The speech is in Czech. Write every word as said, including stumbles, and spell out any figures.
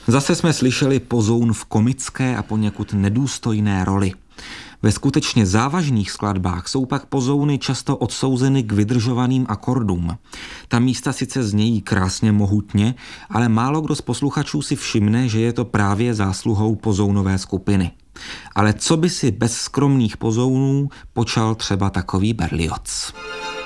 Zase jsme slyšeli pozoun v komické a poněkud nedůstojné roli. Ve skutečně závažných skladbách jsou pak pozouny často odsouzeny k vydržovaným akordům. Ta místa sice znějí krásně mohutně, ale málo kdo z posluchačů si všimne, že je to právě zásluhou pozounové skupiny. Ale co by si bez skromných pozounů počal třeba takový Berlioz?